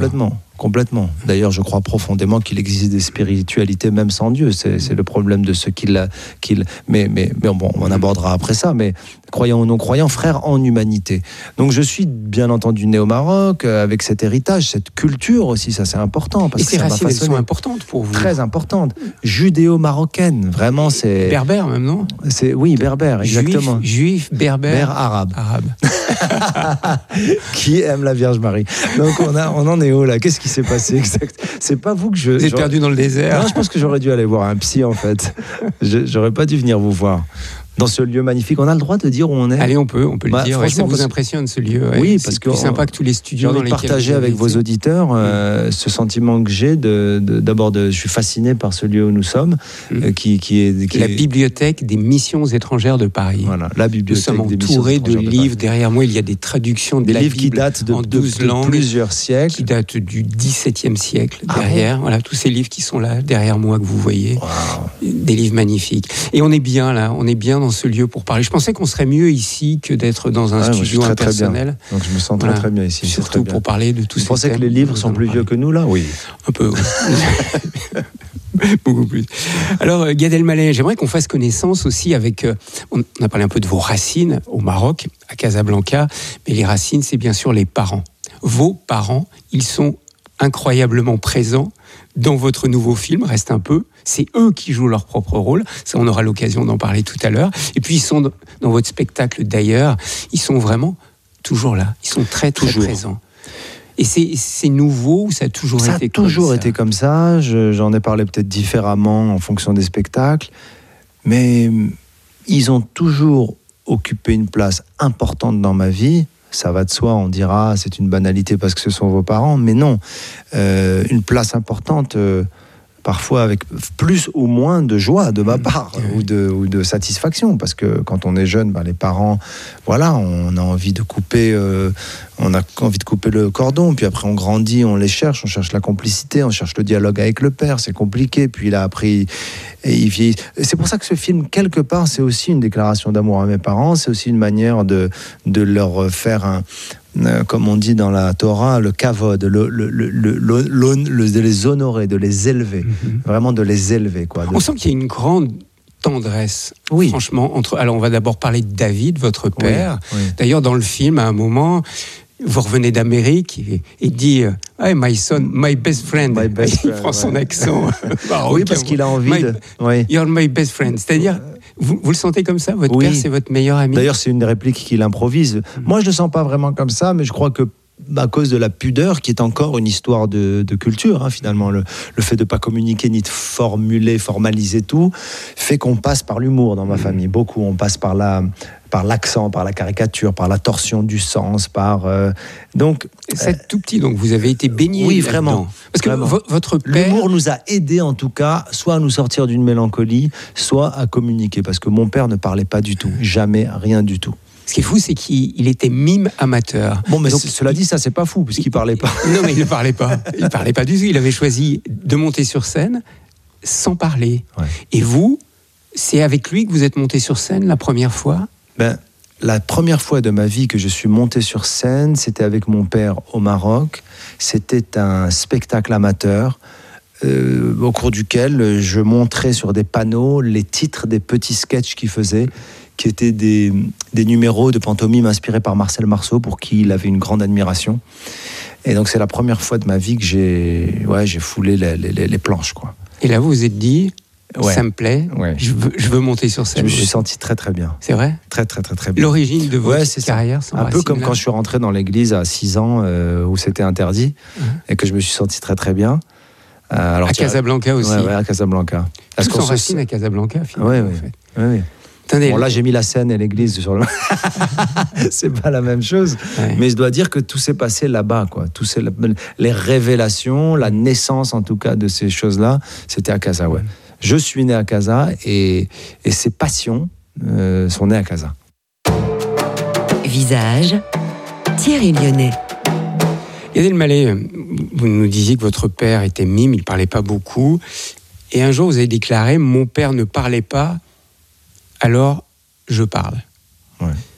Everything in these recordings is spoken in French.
Complètement. D'ailleurs, je crois profondément qu'il existe des spiritualités même sans Dieu. C'est le problème de ceux qui mais bon, on abordera après ça. Mais croyants ou non croyants, frères en humanité. Donc je suis bien entendu né au Maroc, avec cet héritage, cette culture aussi, ça c'est important. Parce et ces racines, elles sont importantes pour vous? Très importantes. Judéo-marocaine, vraiment c'est... Berbère même, non? Oui, berbère, exactement. Juif, berbère, arabe. Arabe. Qui aime la Vierge Marie. Donc on en est où là? Qu'est-ce qui s'est passé exact? C'est pas vous que je... Vous êtes perdu dans le désert. Non, je pense que j'aurais dû aller voir un psy en fait. J'aurais pas dû venir vous voir. Dans ce lieu magnifique, on a le droit de dire où on est. Allez, on peut le dire. Ça vous impressionne ce lieu. Oui, parce que c'est plus sympa que tous les studios dans lesquels vous partager avec vos auditeurs ce sentiment que j'ai d'abord je suis fasciné par ce lieu où nous sommes, qui est la bibliothèque des missions étrangères de Paris. Voilà, la bibliothèque des missions étrangères. Nous sommes entourés de livres. Derrière moi, il y a des traductions de la Bible qui datent de 12 langues, plusieurs siècles, qui datent du XVIIe siècle. Derrière, voilà, tous ces livres qui sont là derrière moi que vous voyez, des livres magnifiques. Et on est bien là, on est bien dans ce lieu pour parler. Je pensais qu'on serait mieux ici que d'être dans un studio impersonnel. Très donc je me sens très bien ici. Surtout pour parler de tout ça. Vous pensez que les livres sont plus vieux que nous là? Oui. Un peu. Beaucoup plus. Alors, Gad Elmaleh, j'aimerais qu'on fasse connaissance aussi avec... on a parlé un peu de vos racines au Maroc, à Casablanca, mais les racines, c'est bien sûr les parents. Vos parents, ils sont incroyablement présents dans votre nouveau film, Reste un peu. C'est eux qui jouent leur propre rôle. Ça, on aura l'occasion d'en parler tout à l'heure. Et puis, ils sont dans votre spectacle d'ailleurs. Ils sont vraiment toujours là. Ils sont très, très présents. Et c'est nouveau ou ça a toujours été comme ça? Ça a toujours été comme ça. J'en ai parlé peut-être différemment en fonction des spectacles. Mais ils ont toujours occupé une place importante dans ma vie. Ça va de soi, on dira c'est une banalité parce que ce sont vos parents, mais non, une place importante, parfois avec plus ou moins de joie de ma part ou de satisfaction, parce que quand on est jeune, les parents, voilà, on a envie de couper, le cordon, puis après on grandit, on cherche la complicité, on cherche le dialogue avec le père, c'est compliqué, puis il a appris et il vieillit. Et c'est pour ça que ce film, quelque part, c'est aussi une déclaration d'amour à mes parents, c'est aussi une manière de leur faire comme on dit dans la Torah, le kavod, de les honorer, de les élever, vraiment de les élever. On sent qu'il y a une grande tendresse, franchement. Alors, on va d'abord parler de David, votre père. Oui. D'ailleurs, dans le film, à un moment, vous revenez d'Amérique et dit « Hey, my son, my best friend ». Il prend son accent marocain. Oui, parce qu'il a envie de... You're my best friend. C'est-à-dire... Vous le sentez comme ça? Votre père, c'est votre meilleur ami? D'ailleurs, c'est une des répliques qu'il improvise. Moi, je ne le sens pas vraiment comme ça, mais je crois que à cause de la pudeur, qui est encore une histoire de culture, finalement, le fait de ne pas communiquer ni de formaliser tout, fait qu'on passe par l'humour dans ma famille. Beaucoup, on passe par l'accent, par la caricature, par la torsion du sens, donc... C'est tout petit, donc vous avez été baigné oui, là-dedans. Vraiment. Parce que votre père... L'humour nous a aidés, en tout cas, soit à nous sortir d'une mélancolie, soit à communiquer. Parce que mon père ne parlait pas du tout. Jamais, rien du tout. Ce qui est fou, c'est qu'il était mime amateur. Bon, mais donc, cela dit, ça, c'est pas fou, puisqu'il parlait pas. Non, mais il ne parlait pas. Il parlait pas du tout. Il avait choisi de monter sur scène sans parler. Ouais. Et vous, c'est avec lui que vous êtes monté sur scène la première fois? La première fois de ma vie que je suis monté sur scène, c'était avec mon père au Maroc. C'était un spectacle amateur au cours duquel je montrais sur des panneaux les titres des petits sketchs qu'il faisait, qui étaient des numéros de pantomime inspirés par Marcel Marceau, pour qui il avait une grande admiration. Et donc c'est la première fois de ma vie que j'ai foulé les planches, quoi. Et là, vous vous êtes dit... Ça me plaît, je veux monter sur scène. Je me suis senti très très bien. C'est vrai? Très très très très bien. L'origine de votre carrière, un peu comme quand je suis rentré dans l'église à 6 ans, où c'était interdit, et que je me suis senti très très bien. Alors, à Casablanca aussi. Ouais, à Casablanca. Tout s'enracine à Casablanca, finalement, en fait. Oui. Bon, là, j'ai mis la scène et l'église sur le... C'est pas la même chose. Ouais. Mais je dois dire que tout s'est passé là-bas, quoi. Les révélations, la naissance, en tout cas, de ces choses-là, c'était à Casa, ouais. Je suis né à Casa et ces passions sont nées à Casa. Visage, Thierry Lyonnais. Gad Elmaleh, vous nous disiez que votre père était mime, il ne parlait pas beaucoup. Et un jour, vous avez déclaré « Mon père ne parlait pas, alors je parle ».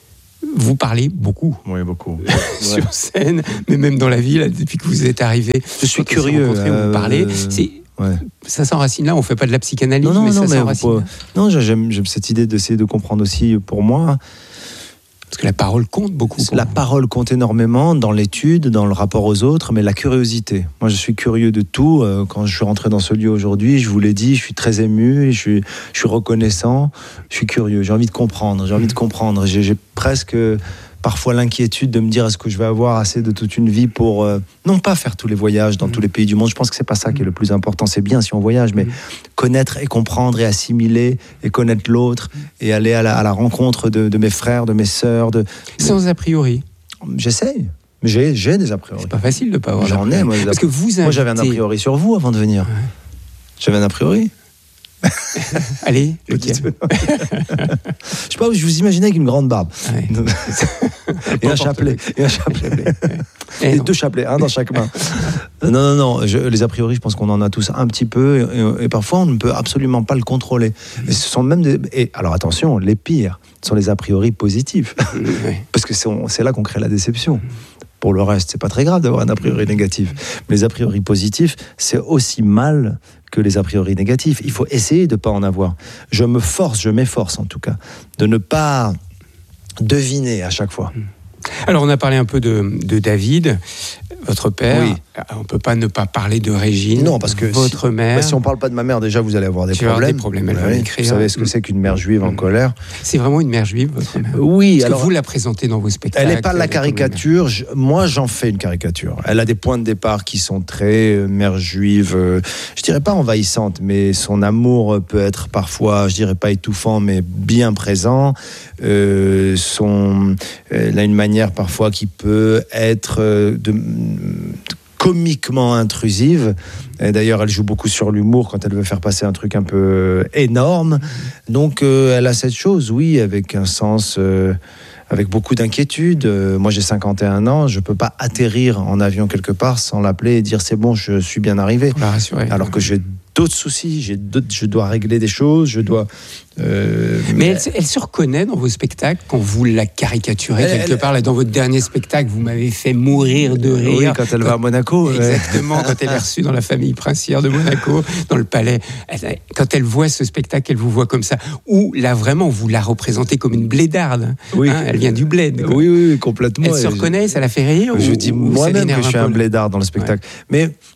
Ouais. Vous parlez beaucoup. Oui, beaucoup. Sur scène, mais même dans la vie, là, depuis que vous êtes arrivé. Je suis curieux. Vous parlez. Ça s'enracine là, on ne fait pas de la psychanalyse, mais ça s'enracine. Non, j'aime cette idée d'essayer de comprendre aussi pour moi. Parce que la parole compte beaucoup. La parole compte énormément dans l'étude, dans le rapport aux autres, mais la curiosité. Moi, je suis curieux de tout. Quand je suis rentré dans ce lieu aujourd'hui, je vous l'ai dit, je suis très ému, je suis reconnaissant, je suis curieux, j'ai envie de comprendre, J'ai presque parfois l'inquiétude de me dire est-ce que je vais avoir assez de toute une vie pour non pas faire tous les voyages dans tous les pays du monde. Je pense que c'est pas ça qui est le plus important. C'est bien si on voyage, mais connaître et comprendre et assimiler et connaître l'autre et aller à la rencontre de mes frères, de mes sœurs. Sans a priori. J'essaye. J'ai des a priori. C'est pas facile de pas avoir. J'en ai, moi. Parce que moi j'avais un a priori sur vous avant de venir. Ouais. J'avais un a priori. Allez, je sais pas, je vous imaginais avec une grande barbe. Ouais. et un chapelet. Et deux chapelets, un dans chaque main. Non. Les a priori, je pense qu'on en a tous un petit peu, et parfois on ne peut absolument pas le contrôler. Et ce sont même alors attention, les pires sont les a priori positifs, parce que c'est là qu'on crée la déception. Pour le reste, c'est pas très grave d'avoir un a priori négatif. Mais les a priori positifs, c'est aussi mal que les a priori négatifs. Il faut essayer de ne pas en avoir. Je m'efforce en tout cas, de ne pas deviner à chaque fois. Alors, on a parlé un peu de David, votre père. Oui. On ne peut pas ne pas parler de Régine, non, parce que votre mère. Si on ne parle pas de ma mère, déjà, vous allez avoir des problèmes. Elle va écrire. Vous savez ce que c'est qu'une mère juive en colère. C'est vraiment une mère juive, votre mère? Oui. Parce que vous la présentez dans vos spectacles. Elle n'est pas la caricature. Moi, j'en fais une caricature. Elle a des points de départ qui sont très mère juive. Je dirais pas envahissante, mais son amour peut être parfois, je dirais pas étouffant, mais bien présent. Elle a une manière parfois qui peut être comiquement intrusive. Et d'ailleurs, elle joue beaucoup sur l'humour quand elle veut faire passer un truc un peu énorme. Donc, elle a cette chose, oui, avec un sens, avec beaucoup d'inquiétude. Moi, j'ai 51 ans, je ne peux pas atterrir en avion quelque part sans l'appeler et dire c'est bon, je suis bien arrivé. Pour la rassurer. Alors que j'ai d'autres soucis, je dois régler des choses, je dois... Mais elle se reconnaît dans vos spectacles quand vous la caricaturez quelque part. Là, dans votre dernier spectacle, vous m'avez fait mourir de rire. Oui, quand elle va à Monaco. Exactement, quand elle est reçue dans la famille princière de Monaco, dans le palais. Quand elle voit ce spectacle, elle vous voit comme ça. Ou là, vraiment, vous la représentez comme une blédarde. Oui. Elle vient du bled. Quoi. Oui, complètement. Elle se reconnaît, ça la fait rire. Je dis moi-même que je suis un blédard dans le spectacle. Ouais. Mais...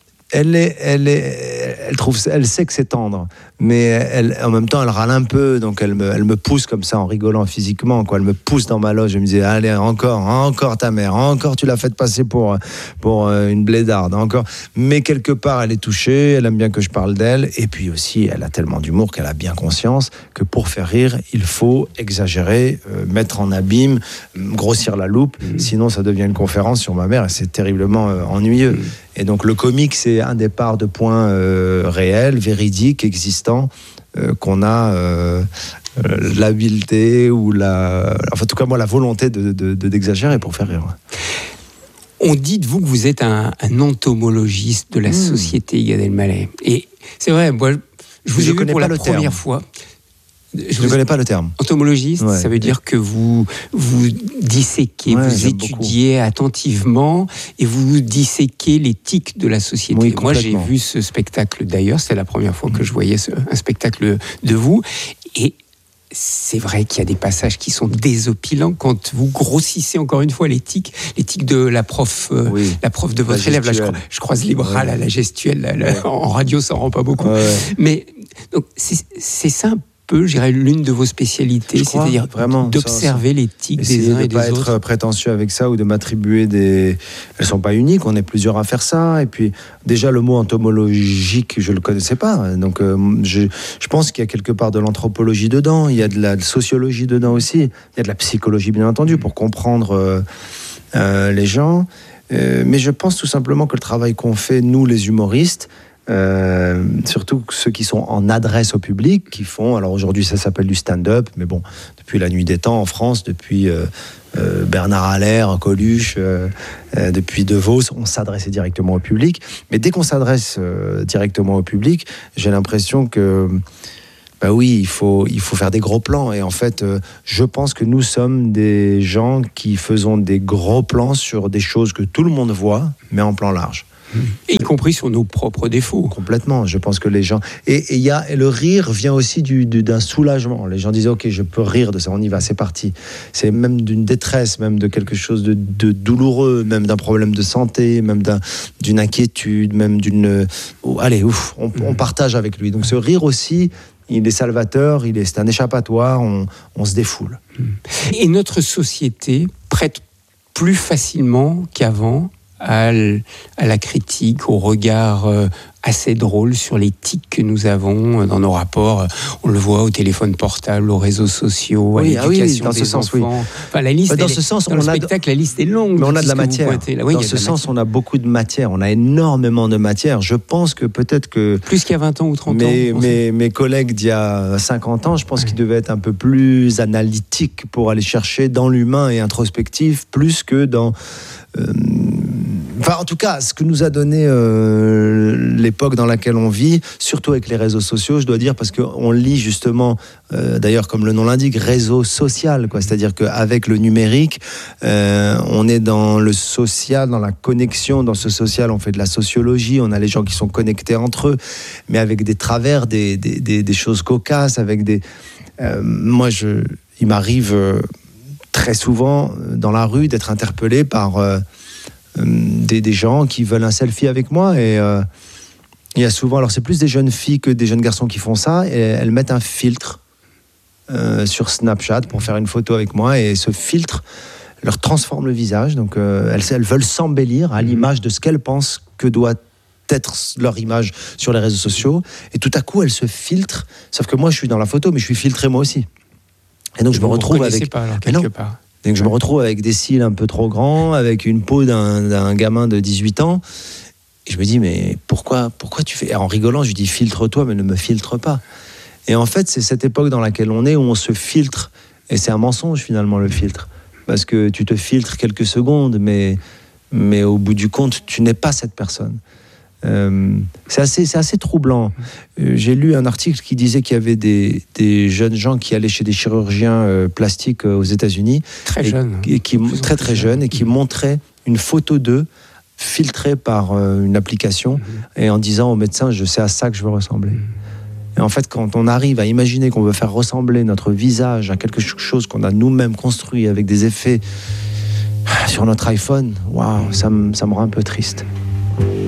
Elle sait que c'est tendre, mais en même temps elle râle un peu, donc elle me pousse comme ça en rigolant physiquement, quoi. Elle me pousse dans ma loge, elle me dit allez encore ta mère, encore tu l'as fait passer pour une blédarde, encore. Mais quelque part elle est touchée, elle aime bien que je parle d'elle, et puis aussi elle a tellement d'humour qu'elle a bien conscience que pour faire rire il faut exagérer, mettre en abîme, grossir la loupe, sinon ça devient une conférence sur ma mère et c'est terriblement ennuyeux. Et donc le comique, c'est un départ de points réels, véridiques, existants, qu'on a l'habileté ou en tout cas moi la volonté d'exagérer pour faire rire. On dit de vous que vous êtes un entomologiste de la société, Gad Elmaleh. Et c'est vrai, moi je vous ai vu pour la première fois. Je ne connais pas le terme. Entomologiste, ça veut dire que vous disséquez, vous étudiez attentivement et vous disséquez les tics de la société. Oui, moi, j'ai vu ce spectacle d'ailleurs, c'est la première fois que je voyais un spectacle de vous. Et c'est vrai qu'il y a des passages qui sont désopilants quand vous grossissez encore une fois les tics de la prof de votre élève. Là, je croise les bras, là, la gestuelle. En radio, ça ne rend pas beaucoup. Mais donc, c'est simple. Je dirais l'une de vos spécialités, c'est-à-dire vraiment d'observer les tics des uns et des autres. Essayer de ne pas être prétentieux avec ça ou de m'attribuer des... Elles ne sont pas uniques, on est plusieurs à faire ça. Et puis, déjà, le mot entomologique, je ne le connaissais pas. Donc, je pense qu'il y a quelque part de l'anthropologie dedans, il y a de la sociologie dedans aussi, il y a de la psychologie, bien entendu, pour comprendre les gens. Mais je pense tout simplement que le travail qu'on fait, nous, les humoristes, surtout ceux qui sont en adresse au public, qui font, alors aujourd'hui ça s'appelle du stand-up, mais bon, depuis la nuit des temps en France, depuis Bernard Allaire, Coluche, depuis De Vos, on s'adressait directement au public. Mais dès qu'on s'adresse directement au public, j'ai l'impression que bah oui, il faut faire des gros plans. Et en fait, je pense que nous sommes des gens qui faisons des gros plans sur des choses que tout le monde voit, mais en plan large. Y compris sur nos propres défauts. Complètement. Je pense que les gens... Et le rire vient aussi d'un soulagement. Les gens disent, OK, je peux rire de ça, on y va, c'est parti. C'est même d'une détresse, même de quelque chose de douloureux, même d'un problème de santé, même d'une inquiétude, même d'une... allez, on partage avec lui. Donc ce rire aussi, il est salvateur, c'est un échappatoire, on se défoule. Et notre société prête plus facilement qu'avant à la critique, au regard assez drôle sur les tics que nous avons dans nos rapports. On le voit au téléphone portable, aux réseaux sociaux, à l'éducation dans des ce sens, enfants. Oui. Enfin, la liste, dans ce sens, dans le spectacle, la liste est longue. Mais on a de la matière. Dans ce sens, on a beaucoup de matière. On a énormément de matière. Je pense que peut-être que... Plus qu'il y a 20 ans ou 30 ans. Mes collègues d'il y a 50 ans, je pense qu'ils devaient être un peu plus analytiques pour aller chercher dans l'humain et introspectif, plus que dans... Enfin, en tout cas, ce que nous a donné l'époque dans laquelle on vit, surtout avec les réseaux sociaux, je dois dire, parce qu'on lit justement, d'ailleurs comme le nom l'indique, réseau social, quoi. C'est-à-dire qu'avec le numérique, on est dans le social, dans la connexion. Dans ce social, on fait de la sociologie, on a les gens qui sont connectés entre eux, mais avec des travers, des choses cocasses, avec des... il m'arrive très souvent dans la rue d'être interpellé par... des gens qui veulent un selfie avec moi, et il y a souvent, alors c'est plus des jeunes filles que des jeunes garçons qui font ça, et elles mettent un filtre sur Snapchat pour faire une photo avec moi, et ce filtre leur transforme le visage. Donc elles veulent s'embellir à l'image de ce qu'elles pensent que doit être leur image sur les réseaux sociaux, et tout à coup elles se filtrent, sauf que moi je suis dans la photo, mais je suis filtré moi aussi, et donc je me retrouve avec... pas, alors, quelque part. Donc je me retrouve avec des cils un peu trop grands, avec une peau d'un gamin de 18 ans. Et je me dis, mais pourquoi tu fais... Et en rigolant, je lui dis, filtre-toi, mais ne me filtre pas. Et en fait, c'est cette époque dans laquelle on est, où on se filtre. Et c'est un mensonge, finalement, le filtre. Parce que tu te filtres quelques secondes, mais au bout du compte, tu n'es pas cette personne. C'est assez troublant. J'ai lu un article qui disait qu'il y avait des jeunes gens qui allaient chez des chirurgiens plastiques aux États-Unis, très jeunes, très jeunes, et qui montraient une photo d'eux filtrée par une application, et en disant au médecin, c'est à ça que je veux ressembler. Et en fait, quand on arrive à imaginer qu'on veut faire ressembler notre visage à quelque chose qu'on a nous-mêmes construit avec des effets sur notre iPhone, waouh, ça me rend un peu triste.